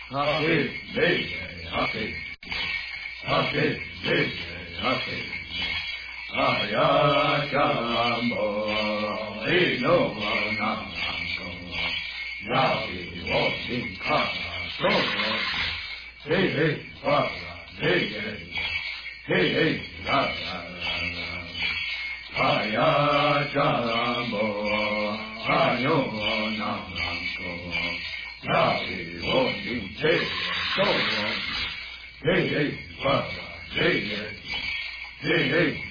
哈嘿嘞哈嘿，哈嘿嘞哈嘿，阿呀伽摩哎诺那贡，呀比我心卡说，嘿嘿哇嘿嘿嘿啦啦啦，阿呀伽摩阿诺那贡。呀比我心切说，嘿嘿哇嘿嘿嘿嘿。